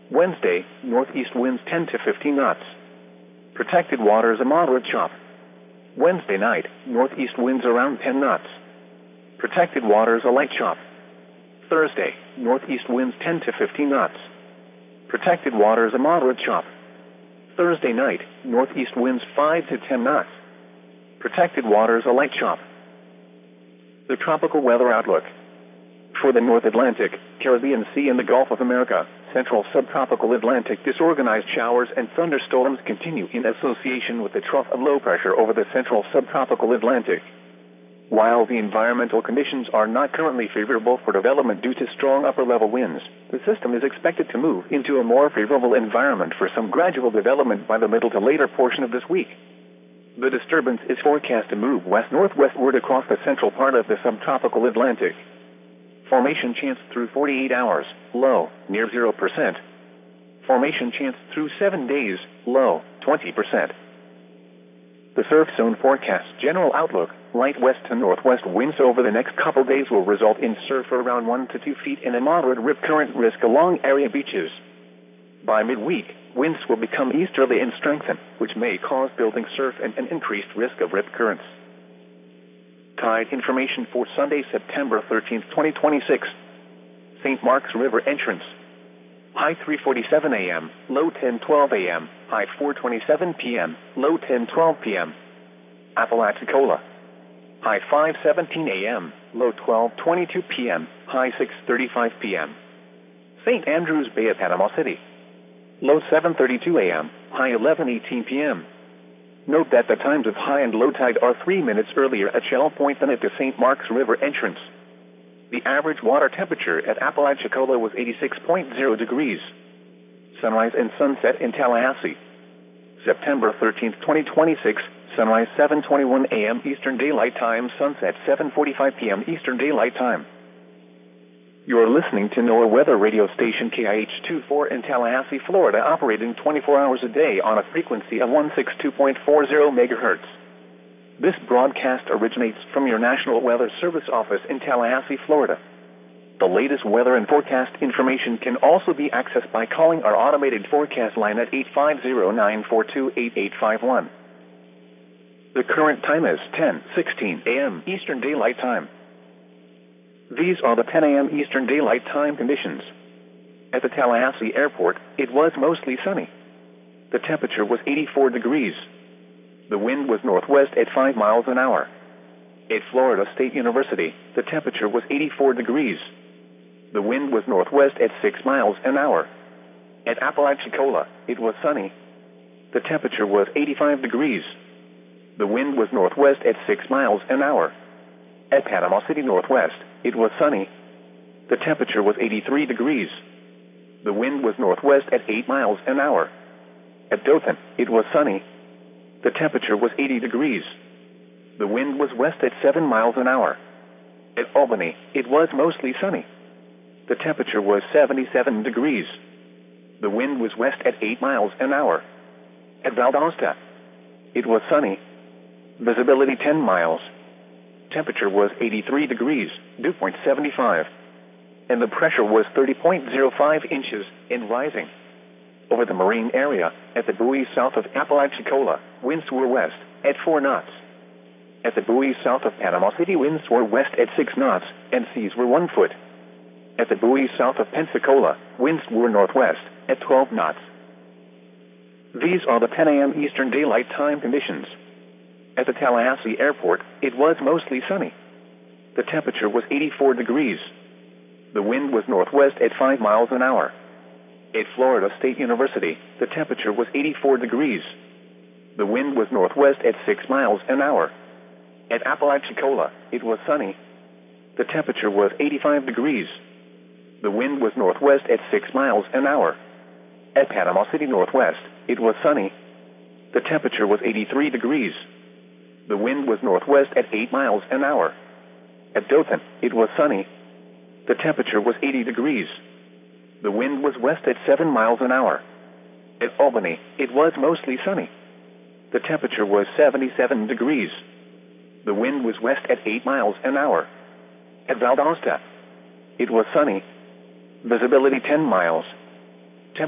Wednesday, northeast winds 10 to 15 knots. Protected waters a moderate chop. Wednesday night, northeast winds around 10 knots. Protected waters a light chop. Thursday, northeast winds 10 to 15 knots. Protected waters a moderate chop. Thursday night, northeast winds 5 to 10 knots. Protected waters a light chop. The tropical weather outlook. For the North Atlantic, Caribbean Sea and the Gulf of America, central subtropical Atlantic disorganized showers and thunderstorms continue in association with the trough of low pressure over the central subtropical Atlantic. While the environmental conditions are not currently favorable for development due to strong upper-level winds, the system is expected to move into a more favorable environment for some gradual development by the middle to later portion of this week. The disturbance is forecast to move west-northwestward across the central part of the subtropical Atlantic. Formation chance through 48 hours, low, near 0%. Formation chance through 7 days, low, 20%. The surf zone forecast general outlook, light west to northwest winds over the next couple days will result in surf around 1 to 2 feet and a moderate rip current risk along area beaches. By midweek, winds will become easterly and strengthen, which may cause building surf and an increased risk of rip currents. Tide information for Sunday, September 13, 2026. St. Mark's River entrance. High 3:47 a.m., low 10:12 a.m., high 4:27 p.m., low 10:12 p.m. Apalachicola. High 5:17 a.m., low 12:22 p.m., high 6:35 p.m. St. Andrews Bay at Panama City. Low 7:32 a.m., high 11:18 p.m. Note that the times of high and low tide are 3 minutes earlier at Shell Point than at the St. Mark's River entrance. The average water temperature at Apalachicola was 86.0 degrees. Sunrise and sunset in Tallahassee. September 13, 2026, sunrise 7:21 a.m. Eastern Daylight Time, sunset 7:45 p.m. Eastern Daylight Time. You are listening to NOAA weather radio station KIH-24 in Tallahassee, Florida, operating 24 hours a day on a frequency of 162.40 megahertz. This broadcast originates from your National Weather Service office in Tallahassee, Florida. The latest weather and forecast information can also be accessed by calling our automated forecast line at 850-942-8851. The current time is 10:16 a.m. Eastern Daylight Time. These are the 10 a.m. Eastern Daylight Time conditions. At the Tallahassee Airport, it was mostly sunny. The temperature was 84 degrees. The wind was northwest at 5 miles an hour. At Florida State University, the temperature was 84 degrees. The wind was northwest at 6 miles an hour. At Apalachicola, it was sunny. The temperature was 85 degrees. The wind was northwest at 6 miles an hour. At Panama City Northwest, it was sunny. The temperature was 83 degrees. The wind was northwest at 8 miles an hour. At Dothan, it was sunny. The temperature was 80 degrees. The wind was west at 7 miles an hour. At Albany, it was mostly sunny. The temperature was 77 degrees. The wind was west at 8 miles an hour. At Valdosta, it was sunny. Visibility 10 miles. Temperature was 83 degrees, dew point 75. And the pressure was 30.05 inches and rising. Over the marine area, at the buoys south of Apalachicola, winds were west at 4 knots. At the buoys south of Panama City, winds were west at 6 knots, and seas were 1 foot. At the buoys south of Pensacola, winds were northwest at 12 knots. These are the 10 a.m. Eastern Daylight Time conditions. At the Tallahassee Airport, it was mostly sunny. The temperature was 84 degrees. The wind was northwest at 5 miles an hour. At Florida State University, the temperature was 84 degrees. The wind was northwest at 6 miles an hour. At Apalachicola, it was sunny. The temperature was 85 degrees. The wind was northwest at 6 miles an hour. At Panama City Northwest, it was sunny. The temperature was 83 degrees. The wind was northwest at 8 miles an hour. At Dothan, it was sunny. The temperature was 80 degrees. The wind was west at 7 miles an hour. At Albany, it was mostly sunny. The temperature was 77 degrees. The wind was west at 8 miles an hour. At Valdosta, it was sunny. Visibility 10 miles.